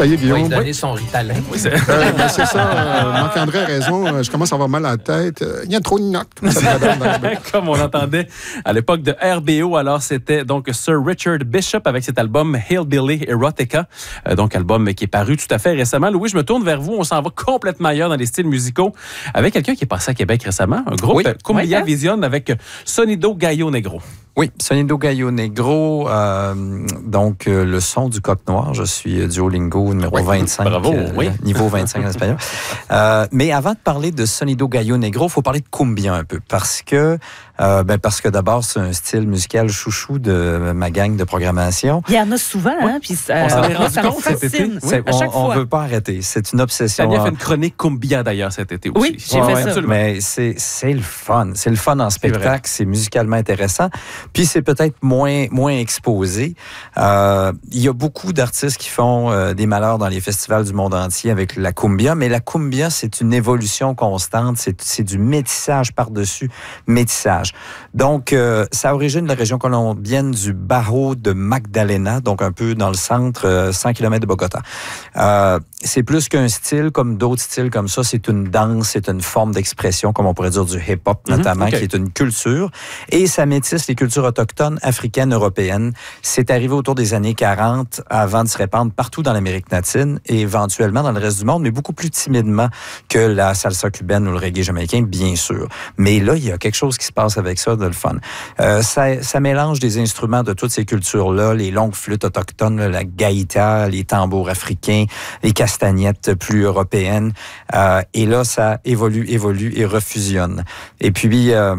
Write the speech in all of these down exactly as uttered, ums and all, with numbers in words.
Ça y est, Guillaume. Il va donner son Ritalin. Oui, c'est, euh, ben, c'est ça. Euh, Marc-André a raison. Je commence à avoir mal à la tête. Il y a trop de notes. Comme on entendait à l'époque de R B O, alors c'était donc Sir Richard Bishop avec cet album Hillbilly Erotica, euh, donc album qui est paru tout à fait récemment. Louis, je me tourne vers vous. On s'en va complètement ailleurs dans les styles musicaux avec quelqu'un qui est passé à Québec récemment, un groupe, oui. Cumbia oui, Vision avec Sonido Gallo Negro. Oui, Sonido Gallo Negro, euh, donc euh, le son du coq noir. Je suis Duolingo numéro oui, vingt-cinq. Bravo, euh, oui. Niveau vingt-cinq en espagnol. Euh, mais avant de parler de Sonido Gallo Negro, il faut parler de cumbia un peu parce que Euh, ben parce que d'abord, c'est un style musical chouchou de ma gang de programmation. Il y en a souvent, oui. hein? Puis ça, on s'en est moi, rendu ça compte cet été. Oui, on ne veut pas arrêter. C'est une obsession. Tania a fait une chronique cumbia d'ailleurs cet été aussi. Oui, j'ai ouais, fait ouais, ça. Mais c'est, c'est le fun. C'est le fun en spectacle. C'est, c'est musicalement intéressant. Puis c'est peut-être moins, moins exposé. Euh, il y a beaucoup d'artistes qui font euh, des malheurs dans les festivals du monde entier avec la cumbia. Mais la cumbia, c'est une évolution constante. C'est, c'est du métissage par-dessus métissage. Donc, Donc, euh, ça origine de la région colombienne du Bajo de Magdalena, donc un peu dans le centre, euh, cent kilomètres de Bogota. Euh, c'est plus qu'un style, comme d'autres styles comme ça, c'est une danse, c'est une forme d'expression, comme on pourrait dire du hip-hop notamment, mm-hmm, okay. qui est une culture. Et ça métisse les cultures autochtones, africaines, européennes. C'est arrivé autour des années quarante, avant de se répandre partout dans l'Amérique latine et éventuellement dans le reste du monde, mais beaucoup plus timidement que la salsa cubaine ou le reggae jamaïcain, bien sûr. Mais là, il y a quelque chose qui se passe avec ça de le fun. Euh, ça, ça mélange des instruments de toutes ces cultures-là, les longues flûtes autochtones, là, la gaïta, les tambours africains, les castagnettes plus européennes. Euh, et là, ça évolue, évolue et refusionne. Et puis... Euh,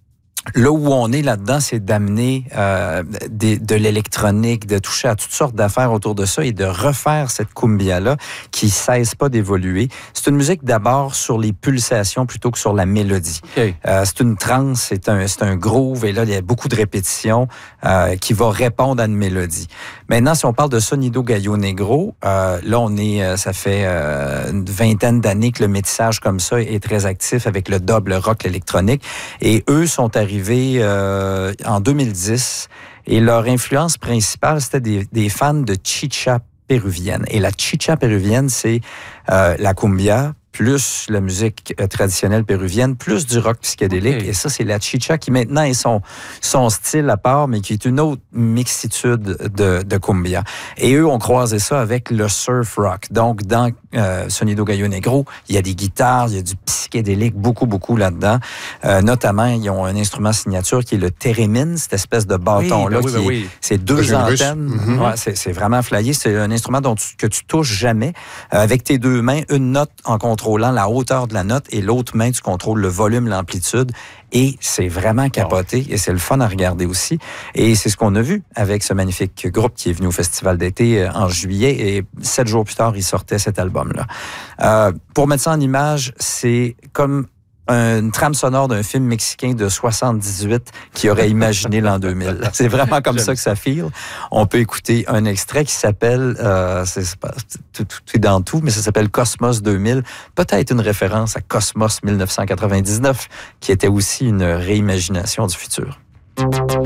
Là où on est là-dedans, c'est d'amener euh, des, de l'électronique, de toucher à toutes sortes d'affaires autour de ça et de refaire cette cumbia-là qui cesse pas d'évoluer. C'est une musique d'abord sur les pulsations plutôt que sur la mélodie. Okay. Euh, c'est une trance, c'est un, c'est un groove et là, il y a beaucoup de répétitions euh, qui va répondre à une mélodie. Maintenant, si on parle de Sonido Gallo Negro, euh, là, on est, ça fait euh, une vingtaine d'années que le métissage comme ça est très actif avec le dub, le rock, l'électronique. Et eux sont arrivés Euh, en deux mille dix et leur influence principale, c'était des, des fans de chicha péruvienne. Et la chicha péruvienne, c'est euh, la cumbia, plus la musique traditionnelle péruvienne, plus du rock psychédélique. Okay. Et ça, c'est la chicha qui maintenant est son, son style à part, mais qui est une autre mixitude de, de cumbia. Et eux ont croisé ça avec le surf rock. Donc, dans euh, Sonido Gallo Negro, il y a des guitares, il y a du psychédélique, beaucoup, beaucoup là-dedans. Euh, notamment, ils ont un instrument signature qui est le theremin, cette espèce de bâton-là. Oui, ben oui, ben qui oui. est, c'est deux antennes. Mm-hmm. Ouais, c'est, c'est vraiment flyé. C'est un instrument dont tu, que tu touches jamais. Euh, avec tes deux mains, une note en contrôle la hauteur de la note et l'autre main, tu contrôles le volume, l'amplitude et c'est vraiment capoté et c'est le fun à regarder aussi. Et c'est ce qu'on a vu avec ce magnifique groupe qui est venu au Festival d'été en juillet et sept jours plus tard, il sortait cet album-là. Euh, pour mettre ça en image, c'est comme une trame sonore d'un film mexicain de soixante-dix-huit qui aurait imaginé l'an deux mille. C'est vraiment comme ça que ça file. On peut écouter un extrait qui s'appelle, euh, c'est, c'est pas, tout, tout est dans tout, mais ça s'appelle Cosmos deux mille. Peut-être une référence à Cosmos dix-neuf cent quatre-vingt-dix-neuf, qui était aussi une réimagination du futur.